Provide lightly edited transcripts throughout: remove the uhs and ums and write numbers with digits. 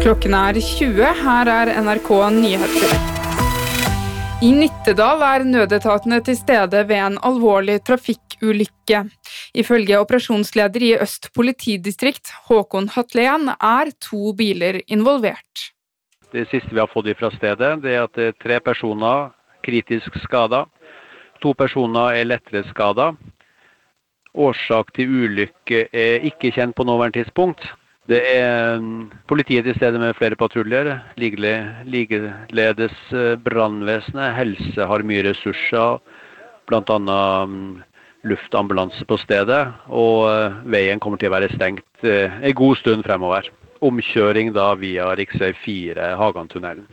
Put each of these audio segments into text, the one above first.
Klokken 20, her NRK Nyheter. I Nittedal nødetatene til stede ved en alvorlig trafikkulykke. Ifølge operasjonsleder i Øst politidistrikt, Håkon Hatlen, 2 biler involvert. Det siste vi har fått fra stedet, det at det 3 personer kritisk skadet, 2 personer lettere skadet. Årsak til ulykke ikke kjent på nåværende tidspunkt. Det politiet til stede med flere patruljer, likeledes brannvesenet, helse har mye ressurser, blant annet luftambulanse på stedet, og veien kommer til å være stengt en god stund fremover. Omkjøring da via riksvei 4, Hagantunnelen.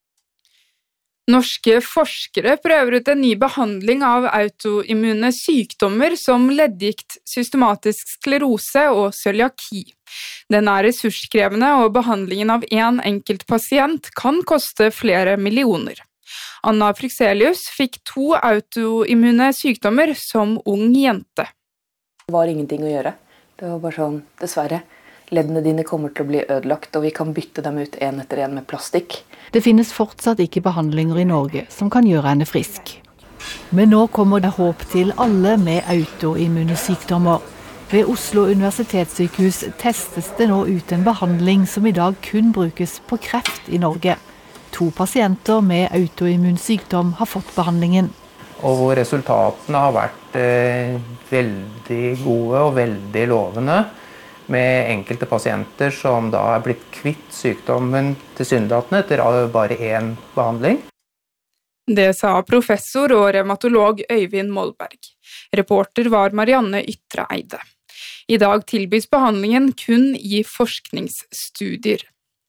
Norske forskere prøver ut en ny behandling av autoimmune sykdommer som leddgikt, systematisk sklerose og cøliaki. Den ressurskrevende, og behandlingen av en enkelt pasient kan koste flere millioner. Anna Fryxelius fikk 2 autoimmune sykdommer som ung jente. Det var ingenting å gjøre. Det var bare sånn, dessverre. Leddene dine kommer til å bli ødelagt, og vi kan bytte dem ut en etter en med plastikk. Det finnes fortsatt ikke behandlinger i Norge som kan gjøre henne frisk. Men nå kommer det håp til alle med autoimmune sykdommer. Ved Oslo universitetssykehus testes det nå ut en behandling som i dag kun brukes på kreft i Norge. 2 pasienter med autoimmun sykdom har fått behandlingen. Og hvor resultatene har vært veldig gode og veldig lovende, med enkelte pasienter som da blitt kvitt sykdommen tilsynelatende etter bare 1 behandling. Det sa professor og revmatolog Øyvind Molberg. Reporter var Marianne Ytreeide. I dag tilbys behandlingen kun i forskningsstudier.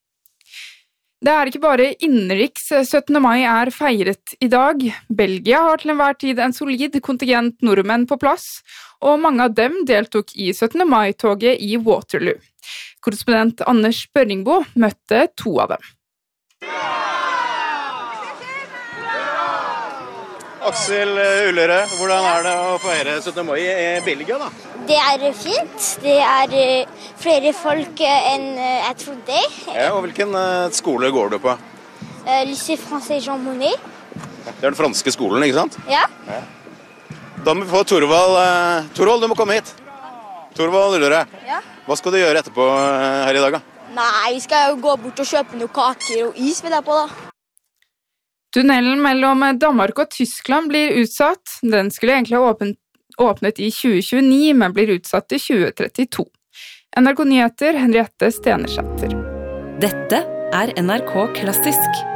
Det ikke bare innenriks 17. mai feiret i dag. Belgia har til enhver tid en solid kontingent nordmenn på plass, og mange av dem deltok i 17. mai-toget i Waterloo. Korrespondent Anders Børringbo møtte 2 av dem. Aksel Ullere, hvordan det å feire 17. mai i Belgia da? Det fint. Det flere folk enn jeg trodde. Ja, og hvilken skole går du på? Lycée Français Jean Monnet. Det den franske skolen, ikke sant? Ja. Da må vi få Torvald. Torvald, du må komme hit. Torvald Ullere, Ja. Hva skal du gjøre etterpå her i dag da? Nei, skal jo gå bort og kjøpe noen kaker og is vil jeg på da. Tunnelen mellom Danmark og Tyskland blir utsatt. Den skulle egentlig ha åpnet i 2029, men blir utsatt til 2032. NRK Nyheter, Henriette Stenersæter. Dette NRK Klassisk.